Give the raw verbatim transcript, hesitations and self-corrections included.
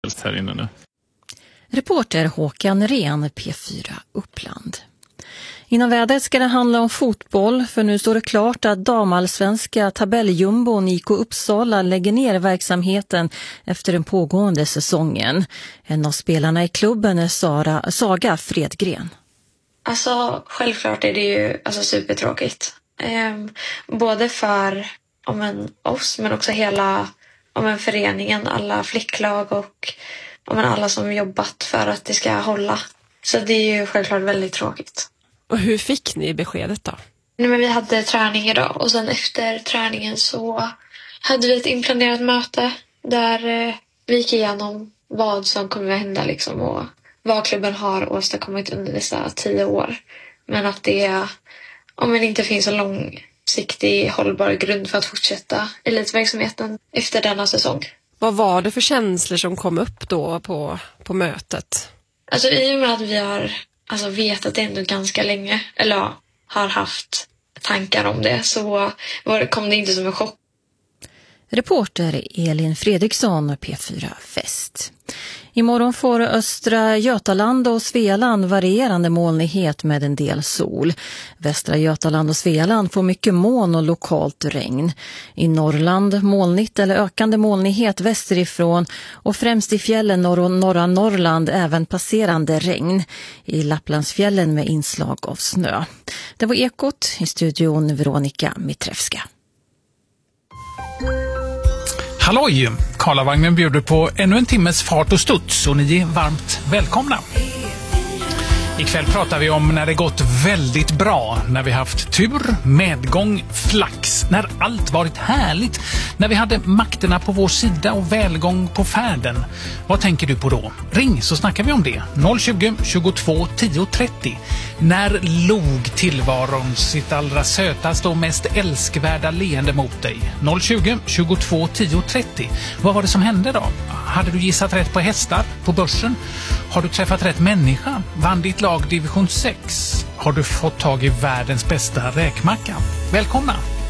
här inne nu. Reporter Håkan Ren, P fyra Uppland. Inom vädret ska det handla om fotboll, för nu står det klart att damallsvenska tabelljumbon I K Uppsala lägger ner verksamheten efter den pågående säsongen. En av spelarna i klubben är Sara, Saga Fredgren. Alltså självklart är det ju alltså, supertråkigt. Ehm, både för om en, oss men också hela om en föreningen, alla flicklag och om en, alla som jobbat för att det ska hålla. Så det är ju självklart väldigt tråkigt. Och hur fick ni beskedet då? Nej, men vi hade träning idag och sen efter träningen så hade vi ett inplanerat möte där eh, vi gick igenom vad som kommer att hända liksom, och vad klubben har åstadkommit under dessa tio år. Men att det, om det inte finns en långsiktig hållbar grund för att fortsätta elitverksamheten efter denna säsong. Vad var det för känslor som kom upp då på, på mötet? Alltså i och med att vi har alltså, vetat det ändå ganska länge, eller ja, har haft tankar om det, så var, kom det inte som en chock. Reporter Elin Fredriksson, P fyra Väst. Imorgon får Östra Götaland och Svealand varierande molnighet med en del sol. Västra Götaland och Svealand får mycket moln och lokalt regn. I Norrland molnigt eller ökande molnighet västerifrån och främst i fjällen norr och norra Norrland även passerande regn. I Lapplandsfjällen med inslag av snö. Det var Ekot, i studion Veronica Mitrevska. Halloj! Karlavagnen bjuder på ännu en timmes fart och studs och ni är varmt välkomna. Ikväll pratar vi om när det gått väldigt bra, när vi haft tur, medgång, flax, när allt varit härligt, när vi hade makterna på vår sida och välgång på färden. Vad tänker du på då? Ring så snackar vi om det. noll tjugo, tjugotvå, tio, trettio. När log tillvaron sitt allra sötaste och mest älskvärda leende mot dig? noll tjugo, tjugotvå, tio, trettio. Vad var det som hände då? Hade du gissat rätt på hästar på börsen? Har du träffat rätt människa? Vann ditt lag division sex? Har du fått tag i världens bästa räkmacka? Välkomna!